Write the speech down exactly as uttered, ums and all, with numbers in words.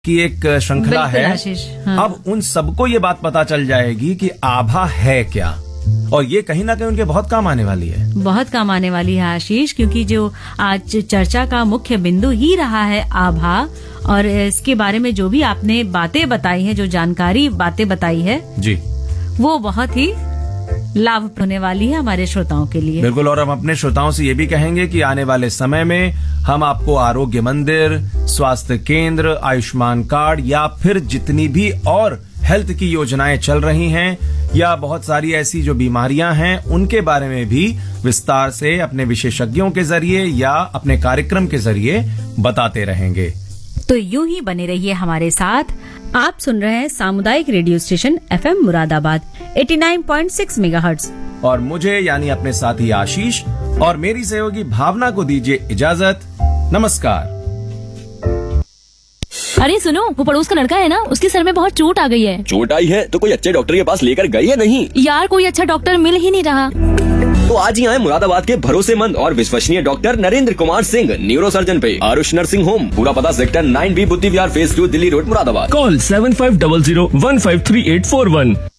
की एक श्रृंखला है। हाँ। अब उन सबको ये बात पता चल जाएगी कि आभा है क्या, और ये कहीं ना कहीं उनके बहुत काम आने वाली है। बहुत काम आने वाली है आशीष, क्योंकि जो आज चर्चा का मुख्य बिंदु ही रहा है आभा, और इसके बारे में जो भी आपने बातें बताई हैं, जो जानकारी बातें बताई है जी, वो बहुत ही लाभ होने वाली है हमारे श्रोताओं के लिए। बिल्कुल। और हम अपने श्रोताओं से ये भी कहेंगे कि आने वाले समय में हम आपको आरोग्य मंदिर, स्वास्थ्य केंद्र, आयुष्मान कार्ड या फिर जितनी भी और हेल्थ की योजनाएं चल रही हैं या बहुत सारी ऐसी जो बीमारियां हैं, उनके बारे में भी विस्तार से अपने विशेषज्ञों के जरिए या अपने कार्यक्रम के जरिए बताते रहेंगे। तो यूं ही बने रहिए हमारे साथ। आप सुन रहे हैं सामुदायिक रेडियो स्टेशन एफएम मुरादाबाद नवासी पॉइंट छह मेगाहर्ट्ज। और मुझे यानी अपने साथी आशीष और मेरी सहयोगी भावना को दीजिए इजाजत। नमस्कार। अरे सुनो, वो पड़ोस का लड़का है ना, उसके सर में बहुत चोट आ गई है। चोट आई है तो कोई अच्छे डॉक्टर के पास लेकर गई है नहीं? यार कोई अच्छा डॉक्टर मिल ही नहीं रहा। तो आज ही आए मुरादाबाद के भरोसेमंद और विश्वसनीय doctor Narendra Kumar Singh, neuro surgeon पे आरुष नर्सिंग होम। पूरा पता सेक्टर नाइन बी बुद्धि विहार phase two, Delhi road, Moradabad. Call seven five double zero one five three eight four one.